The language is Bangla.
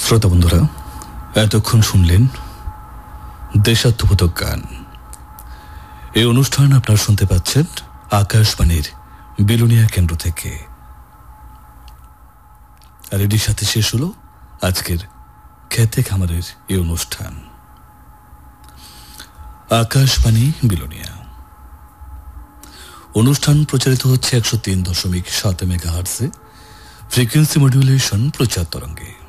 শ্রোতা বন্ধুরা, এতক্ষণ শুনলেন দেশাত্মবোধক গান। এই অনুষ্ঠান আপনারা শুনতে পাচ্ছেন আকাশবাণীর বিলোনিয়া কেন্দ্র থেকে। আর এটির সাথে শেষ হলো আজকের খেতে খামারের এই অনুষ্ঠান। আকাশবাণী বিলোনিয়া অনুষ্ঠান প্রচারিত হচ্ছে 103.7 মেগাহার্টজে ফ্রিকোয়েন্সি মডুলেশন প্রচার তরঙ্গে।